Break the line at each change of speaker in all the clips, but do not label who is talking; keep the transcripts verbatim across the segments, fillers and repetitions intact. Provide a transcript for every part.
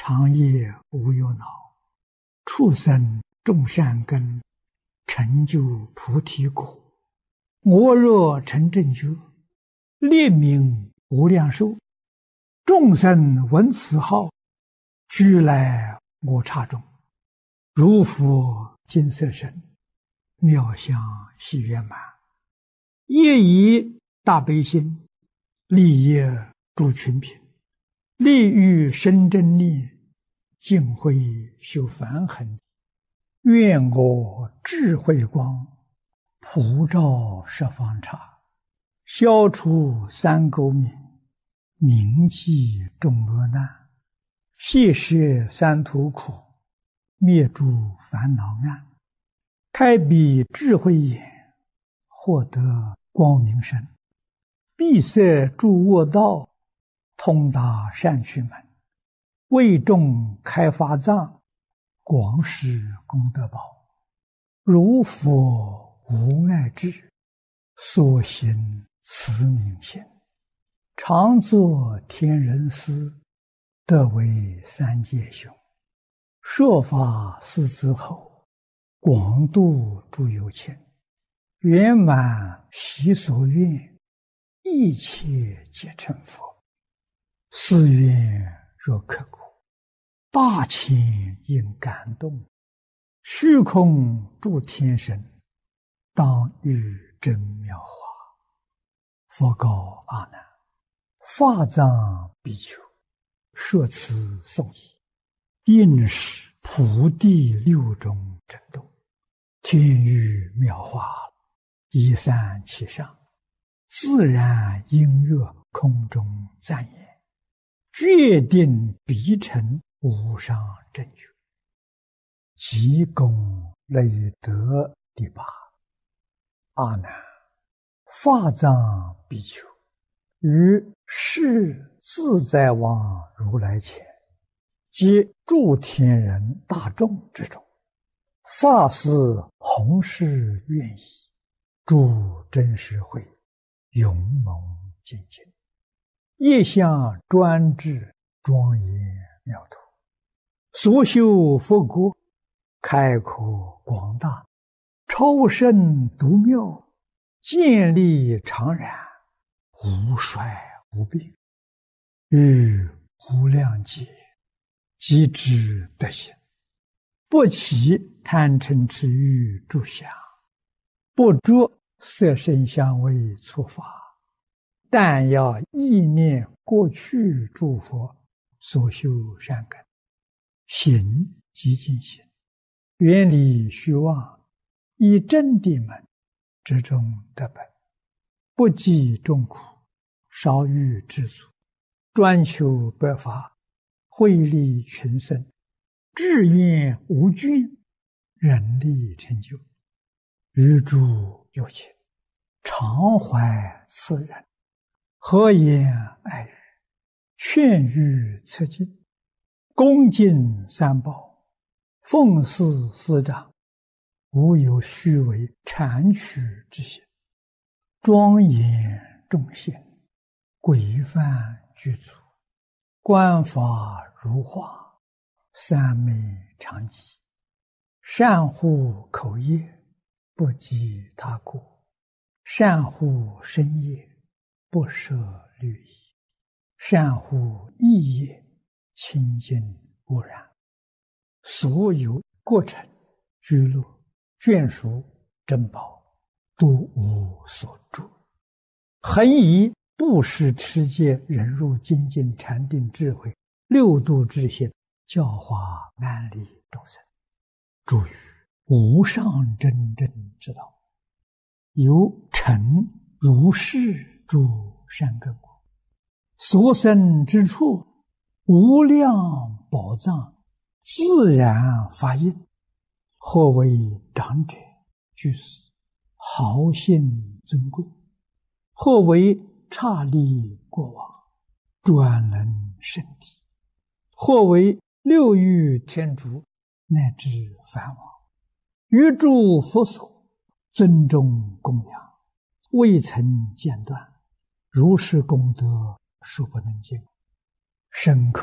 长夜无忧恼，畜生种善根，成就菩提果。我若成正觉，列名无量寿。众生闻此号，俱来我刹中。如佛金色身，妙相悉圆满。业以大悲心，利业诸群品，利欲生真力，尽慧修梵行。愿我智慧光，普照十方刹，消除三垢冥，铭记众恶难，谢摄三途苦，灭诸烦恼暗，开彼智慧眼，获得光明身，闭塞诸恶道，通达善趣门，为众开法藏，广施功德宝。如佛无碍智，所行慈悯心，常作天人师，得为三界雄。说法四子后，广度诸有情，圆满习所愿，一切皆成佛。是愿若刻苦，大千应感动，虚空诸天神，当遇真妙法。佛告阿难：法藏比丘，说此颂已，应是菩提六种真动，天雨妙法，一散其上，自然音乐空中赞言，决定必成无上正觉。即功累德第八。阿难，法藏比丘，于世自在王如来前，皆诸天人大众之中，发誓弘誓愿意，诸真实会，勇猛精进，业相专制，庄严妙土，所修佛国，开阔广大，超胜独妙，建立常然，无衰无变，于无量劫，即知德行，不起贪嗔痴欲诸相，不着色声香味触法，但要意念过去诸佛所修善根，行即尽行，远离虚妄，以真谛门，之中得本，不计众苦，少欲知足，专求百法，惠利群生，志愿无倦，人力成就。于诸有情，常怀慈仁，和颜爱语，劝喻策进，恭敬三宝，奉事师长，无有虚伪谄曲之心，庄严众贤，规范具足，观法如画，三昧常寂，善护口业，不及他过，善护身业，不舍律仪，善护意业，清净无染。所有过程、居乐、眷属、珍宝，都无所著。恒以布施、持戒、忍辱、精进、禅定、智慧六度之心，教化安利众生，诸于无上真正之道，有成如是诸善根果，所生之处，无量宝藏，自然发应。或为长者、居士、豪信尊贵；或为刹利国王、专能圣体；或为六欲天竺，乃至梵王，于诸佛所尊重供养，未曾间断，如是功德，殊不能尽。身口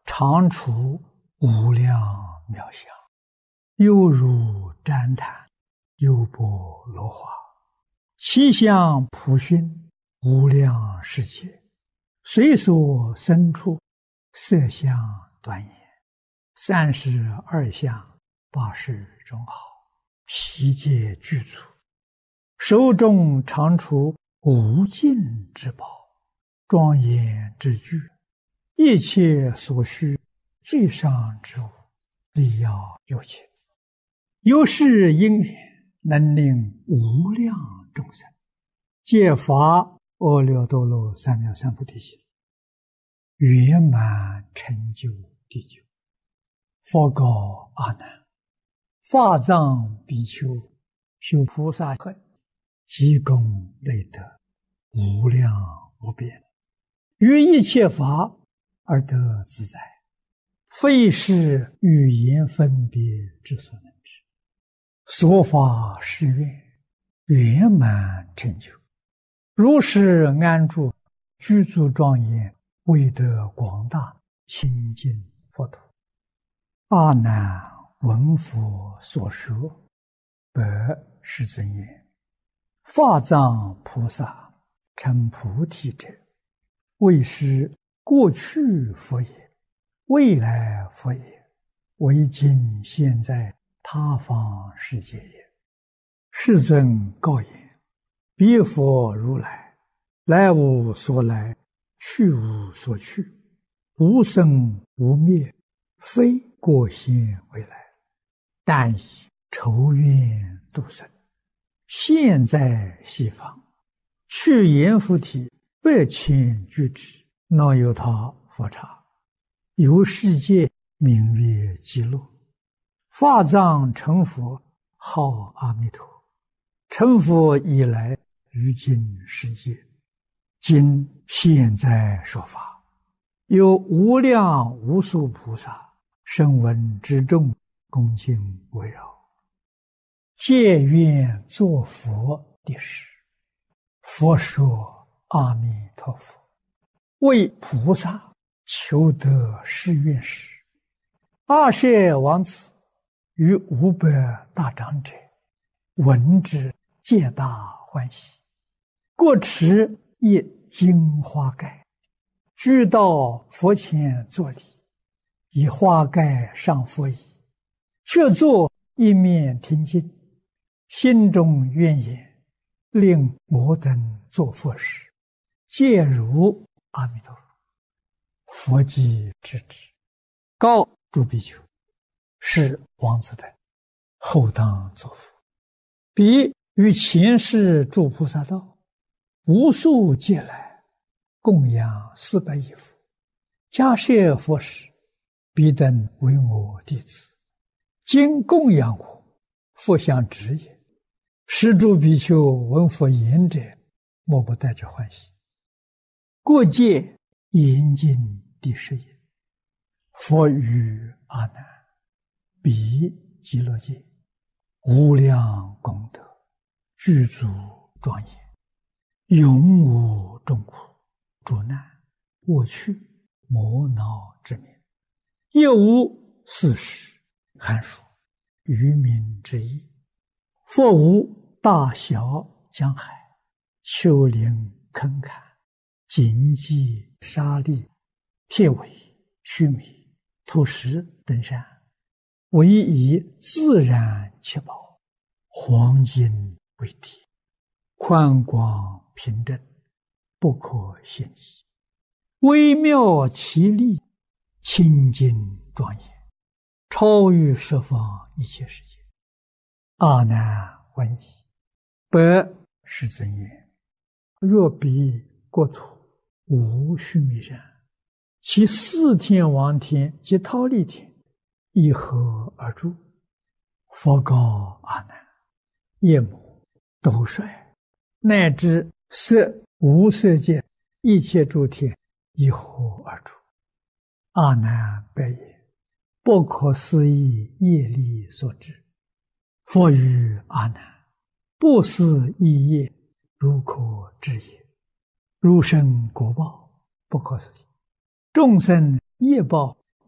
常处无量妙相，犹如旃檀，优波罗花，其相普熏，无量世界，随所生处，色相端严，三十二相，八十种好，悉皆具足，手中常处无尽之宝，庄严之具，一切所需最上之物，力要有情，有是因缘，能令无量众生皆发阿耨多罗三藐三菩提心，圆满成就地久。佛告阿难：法藏比丘修菩萨恨，积功累德，无量无边，于一切法而得自在，非是语言分别之所能知。所发誓愿，圆满成就，如是安住，具足庄严，为得广大清净佛土。阿难闻佛所说，白世尊言：法藏菩萨成菩提者，为是过去佛也，未来佛也，为今现在他方世界也。世尊告言：彼佛如来，来无所来，去无所去，无生无灭，非过现未来，但以筹愿度生，现在西方，去阎浮提百千俱胝，若有他佛刹，由世界名曰极乐。法藏成佛，号阿弥陀。成佛以来，于今世界，今现在说法，有无量无数菩萨声闻之众，恭敬围绕，皆愿作佛的事。佛说：阿弥陀佛，为菩萨求得誓愿时，阿舍王子与五百大长者闻之，皆大欢喜，各持一金花盖，俱到佛前作礼，以花盖上佛椅，却坐一面听经，心中愿言：令我等作佛时，皆如阿弥陀佛。佛即知之，告诸比丘：是王子等后当作佛。彼于前世诸菩萨道，无数劫来，供养四百亿佛，迦叶佛时，彼等为我弟子，今供养我，佛相指也。是诸比丘闻佛言者，莫不带着欢喜。过界严禁第十也。佛语阿难：彼极乐界，无量功德，具足庄严，永无众苦、诸难、恶趣、魔恼之名，亦无四时、寒暑、愚民之意。佛无大小江海、丘陵坑坎、荆棘沙砾、铁苇须弥、土石等山，唯以自然七宝，黄金为底，宽广平正，不可限计，微妙奇丽，清净庄严，超于十方一切世界。阿难闻已，白世尊言：若彼国土无须弥山，其四天王天及忉利天以何而住？佛告阿难：夜幕、斗率，乃至色无色界一切诸天以何而住？阿难白言：不可思议业力所致。佛语阿难：不思议业，如可知也。如生果报，不可思议；众生业报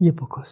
亦不可思